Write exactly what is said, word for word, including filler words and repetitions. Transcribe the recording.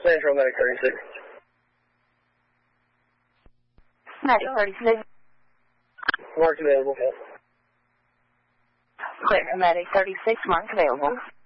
Central, Medic thirty-six. Medic thirty-six. Mark available. Clear, Medic thirty-six, mark available.